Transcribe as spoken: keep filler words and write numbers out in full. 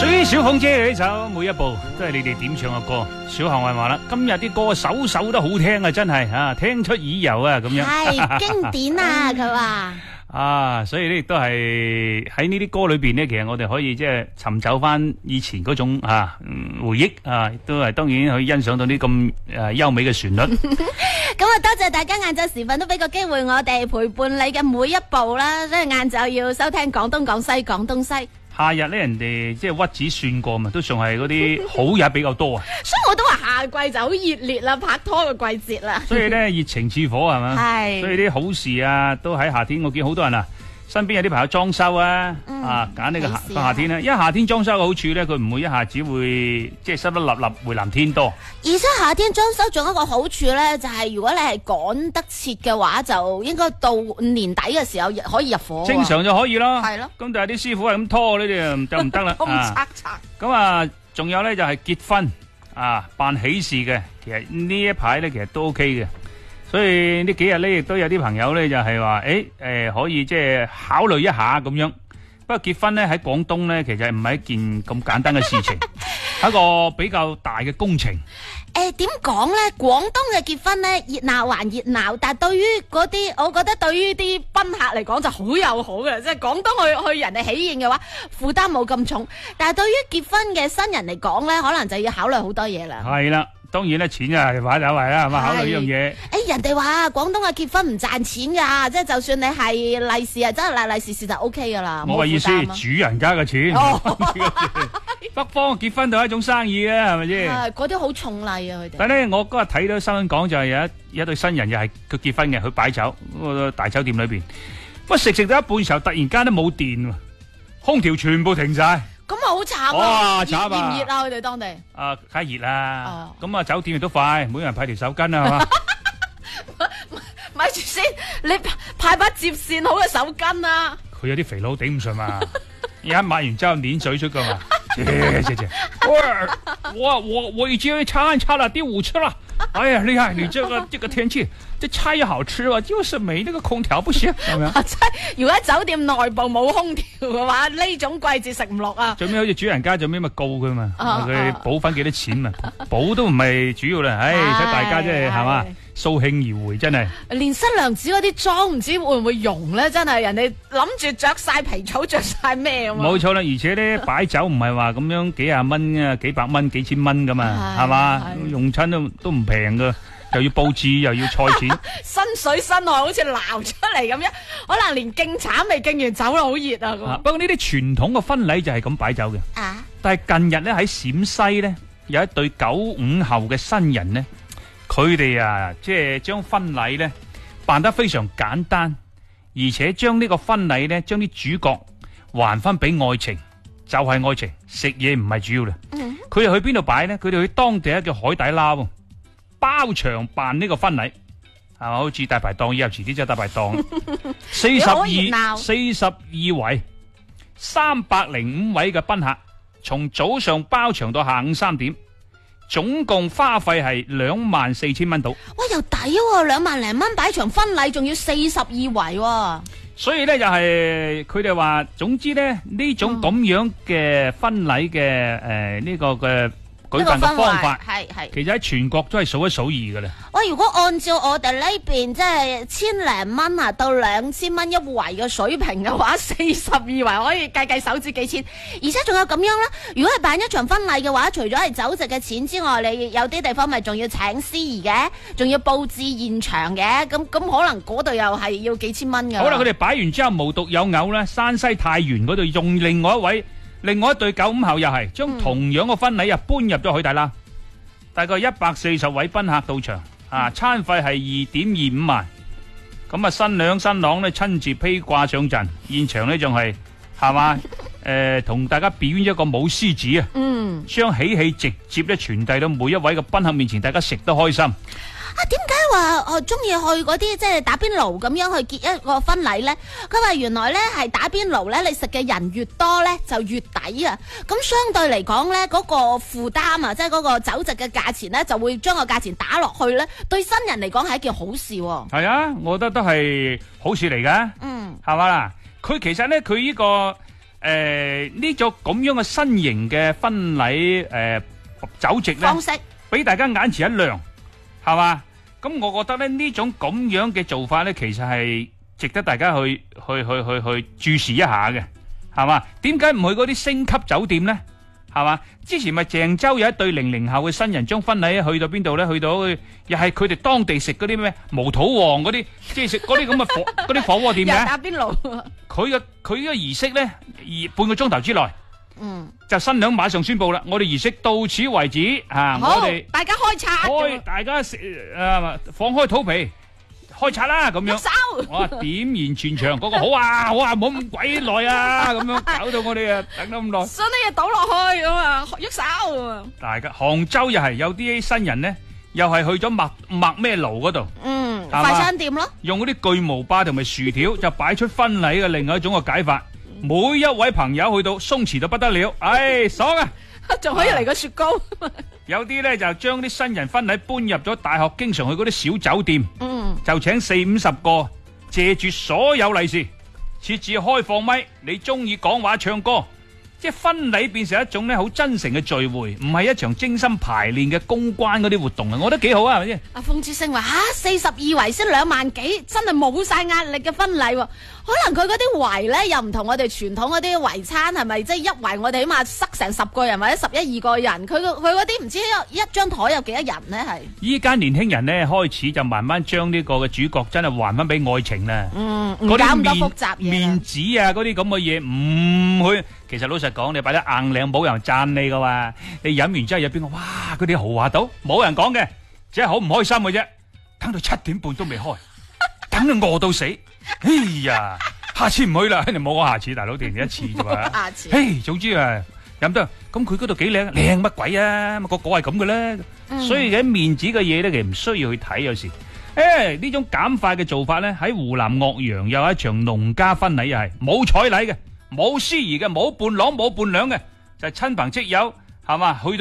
屬於小鳳姐嘅呢首每一步都係你哋點唱嘅歌。小行運話啦，今日啲歌首首都好聽啊，真係啊，聽出耳油啊咁樣。 係經典啊，佢話。 啊，所以咧亦都係喺呢啲歌裏邊咧，其實我哋可以即係尋找翻以前嗰種啊、嗯、回憶啊，亦都係當然可以欣賞到啲咁誒優美嘅旋律。 咁啊，多謝大家晏晝時分都俾個機會我哋陪伴你嘅每一步啦，所以晏晝要收聽廣東廣西廣東西。 夏日咧，人哋即係屈指算過嘛，都仲係嗰啲好日比較多啊。 所以我都話夏季就好熱烈啦，拍拖嘅季節啦。 所以咧，熱情似火係嘛？係。所以啲好事啊，都喺夏天。我見好多人啊，身邊有啲朋友裝修啊，嗯、啊揀呢個夏個夏天咧。因為夏天裝修嘅好處咧，佢唔會一下子會即係濕得立立回南天多。 而且夏天裝修仲有一個好處咧，就係、是、如果你係趕得切嘅話，就應該到年底嘅時候可以入伙。 正常就可以咯。 係咯。咁但係啲師傅係咁拖呢啲就唔得啦。 啊。 咁啊，仲有咧就係結婚啊，辦喜事嘅，其實呢一排咧其實都 OK 嘅。所以呢幾日咧亦都有啲朋友咧就係話，誒誒可以即係考慮一下咁樣。不過結婚咧喺廣東咧，其實唔係一件咁簡單嘅事情，係一個比較大嘅工程。 誒，點講咧？廣東嘅結婚咧，熱鬧還熱鬧，但係對於嗰啲，我覺得對於啲賓客嚟講就好友好嘅，即係廣東去去人哋喜宴嘅話，負擔冇咁重。但係對於結婚嘅新人嚟講咧，可能就要考慮好多嘢啦。 係啦。當然咧，錢就係擺走位啦，係嘛？考慮呢樣嘢。 誒，人哋話廣東嘅結婚唔賺錢噶，即係就算你係利是啊，真係利利是是就 O K 噶啦。 我嘅意思，主人家嘅錢。哦、北方結婚都係一種生意啊，係咪先？係， 嗰啲好重禮啊，佢哋。 但係咧，我嗰日睇到新聞講就係有一有一對新人又係佢結婚嘅，去擺酒嗰個大酒店裏邊，不過食食到一半時候，突然間都冇電，空調全部停晒。咁啊好慘啊！哇，慘啊！熱唔熱啊？佢哋當地啊，梗係熱啦。咁啊，酒店亦都快，每人派條手巾啊，係嘛？咪住先， 你派把接線好嘅手巾啊！ 佢有啲肥佬頂唔順嘛，一抹完之後捻水出噶嘛。謝謝謝。我我我我已經擦擦了第五次了。哎呀，厲害！你這個這個天氣，這菜也好吃啊，就是沒那個空調不行，係咪啊？ 如果喺酒店內部冇空調嘅話，呢種季節食唔落啊！ 最尾好似主人家最尾咪告佢嘛，佢補翻幾多錢嘛，補都唔係主要啦。唉，睇大家即係係嘛，掃興而回真係。 連新娘子嗰啲妝唔知會唔會溶咧？真係人哋諗住着晒皮草，着晒咩咁啊？ 冇錯啦，而且咧擺酒唔係話咁樣幾廿蚊啊，幾百蚊、幾千蚊噶嘛，係嘛？用親都都唔平噶。又要布置又要菜錢， 身水身汗好似撈出嚟咁樣，可能連敬茶未敬完酒啦，好熱啊！ 啊不過呢啲傳統嘅婚禮就係咁擺酒嘅。啊！但係近日咧喺陝西咧有一對九五後嘅新人咧，佢哋啊即係將婚禮咧辦得非常簡單，而且將呢個婚禮咧將啲主角還翻俾愛情，就係、是、愛情，食嘢唔係主要啦。佢哋、嗯、去邊度擺咧？佢哋去當地一個海底撈。包場辦呢個婚禮，係嘛？好似大排檔，以後遲啲就大排檔。四十二四十二位，三百零五位嘅賓客，從早上包場到下午三點，總共花費係兩萬四千蚊到。 哇，又抵喎，兩萬零蚊擺場婚禮，仲要四十二圍。 所以咧就係佢哋話，總之咧呢種咁樣嘅婚禮嘅誒呢個嘅。舉辦嘅方法係係，其實喺全國都係數一數二嘅啦。 喂，如果按照我哋呢邊即係千零蚊啊到兩千蚊一圍嘅水平嘅話，四十二圍可以計計手指幾千，而且仲有咁樣啦。如果係辦一場婚禮嘅話，除咗係酒席嘅錢之外，你有啲地方咪仲要請司儀嘅，仲要佈置現場嘅，咁咁可能嗰度又係要幾千蚊嘅。 好啦，佢哋擺完之後無獨有偶咧，山西太原嗰度用另外一位。另外一對九五後又係將同樣嘅婚禮啊搬入咗海底撈，大概一百四十位賓客到場，啊餐費係二點二五萬，咁啊新娘新郎咧親自披掛上陣，現場咧仲係係嘛誒同大家表演一個舞獅子啊，嗯，將喜氣直接咧傳遞到每一位嘅賓客面前，大家食得開心。 啊，點解話我中意去嗰啲即係打邊爐咁樣去結一個婚禮咧？佢話原來咧係打邊爐咧，你食嘅人越多咧就越抵啊！咁相對嚟講咧，嗰個負擔啊，即係嗰個酒席嘅價錢咧，就會將個價錢打落去咧，對新人嚟講係一件好事。 係啊，我覺得都係好事嚟噶。嗯，係嘛啦？佢其實咧，佢呢個誒呢種咁樣嘅新型嘅婚禮誒酒席咧， 方式俾大家眼前一亮，係嘛？咁我覺得咧呢種咁樣嘅做法咧，其實係值得大家去去去去去注視一下嘅，係嘛？點解唔去嗰啲星級酒店咧？係嘛？之前咪鄭州有一對零零後嘅新人將婚禮去到邊度咧？去到又係佢哋當地食嗰啲咩毛土王嗰啲，即係食嗰啲咁嘅火嗰啲火鍋店嘅。 打邊爐。佢嘅佢嘅儀式咧，二半個鐘頭之內， 嗯， 就新娘馬上宣布啦，我哋儀式到此為止啊！我哋大家開拆， 開大家食誒放開肚皮。開拆啦咁樣，我點燃全場，嗰個好啊好啊，唔好咁鬼耐啊，咁樣搞到我哋啊等咗咁耐， 將啲嘢倒落去咁啊，喐手。大家杭州又係有啲新人咧，又係去咗麥麥咩爐嗰度， 嗯，快餐店咯， 用嗰啲巨無霸同埋薯條就擺出婚禮嘅另外一種嘅解法。每一位朋友去到鬆弛到不得了，唉爽啊！ 仲可以嚟個雪糕。 有啲咧就將啲新人婚禮搬入咗大學經常去嗰啲小酒店， 嗯， 就請四五十個，借住所有利是，設置開放咪，你中意講話唱歌，即係婚禮變成一種咧好真誠嘅聚會，唔係一場精心排練嘅公關嗰啲活動啊！我覺得幾好啊，係咪先？阿馮志勝話吓四十二圍先兩萬幾，真係冇晒壓力嘅婚禮喎。可能佢嗰啲圍咧又唔同我哋傳統嗰啲圍餐，係咪即係一圍我哋起碼塞成十個人或者十一二個人？佢佢嗰啲唔知一張台有幾多人咧？係依家年輕人咧開始就慢慢將呢個嘅主角真係還翻俾愛情啦。嗯，唔搞咁多複雜嘢，面子啊嗰啲咁嘅嘢唔去。其實老實講，你擺得硬靚冇人讚你噶嘛。你飲完之後有邊個哇嗰啲豪華到冇人講嘅，只係好唔開心嘅啫。等到七點半都未開，等到餓到死。哎呀，下次唔去啦，你冇我下次，大佬定一次啫嘛。下次，嘿，總之啊，飲得咁佢嗰度幾靚，靚乜鬼啊？個個係咁嘅咧，所以喺面子嘅嘢咧，其實唔需要去睇。有時，誒呢種減快嘅做法咧，喺湖南岳陽有一場農家婚禮，又係冇彩禮嘅，冇司儀嘅，冇伴郎冇伴娘嘅，就係親朋戚友係嘛去到。